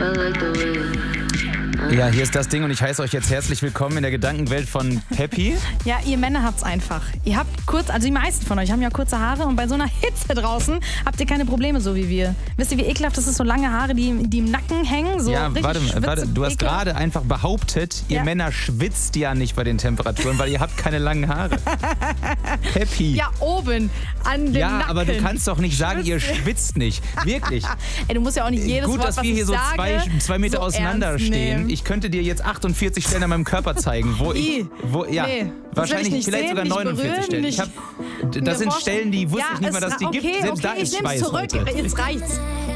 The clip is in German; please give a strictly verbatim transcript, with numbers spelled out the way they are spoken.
Ja, hier ist das Ding und ich heiße euch jetzt herzlich willkommen in der Gedankenwelt von Peppi. Ja, ihr Männer habt's einfach. Ihr habt kurz, also die meisten von euch haben ja kurze Haare und bei so einer Hitze draußen habt ihr keine Probleme so wie wir. Wisst ihr, wie ekelhaft das ist, so lange Haare, die, die im Nacken hängen? So ja, richtig warte, schwitze, warte, du hast ekelhaft. gerade einfach behauptet, ihr Ja. Männer schwitzt ja nicht bei den Temperaturen, weil ihr habt keine langen Haare. Peppi. Ja, oben an dem Ja, Nacken. aber du kannst doch nicht sagen, ihr schwitzt nicht. Wirklich. Ey, du musst ja auch nicht jedes Gut, Wort, dass was wir hier ich so sage, zwei, zwei Meter so auseinander ernst stehen. nehmen. Ich könnte dir jetzt achtundvierzig Stellen an meinem Körper zeigen, wo ich, I. wo, ja, Nee, das will wahrscheinlich ich nicht vielleicht sehen, sogar nicht neunundvierzig berühren, Stellen. Ich nicht hab, das sind vorstellen. Stellen, die wusste ja, ich nicht mal, es- dass die okay, gibt. Selbst okay, da ist ich nehm's Schweiß zurück. heute. Jetzt reicht's.